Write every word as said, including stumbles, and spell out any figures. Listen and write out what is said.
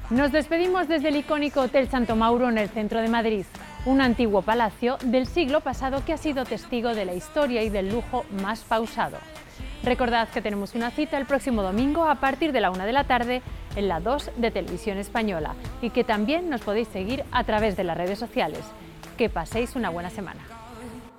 Nos despedimos desde el icónico Hotel Santo Mauro en el centro de Madrid, un antiguo palacio del siglo pasado que ha sido testigo de la historia y del lujo más pausado. Recordad que tenemos una cita el próximo domingo a partir de la una de la tarde en la dos de Televisión Española y que también nos podéis seguir a través de las redes sociales. Que paséis una buena semana.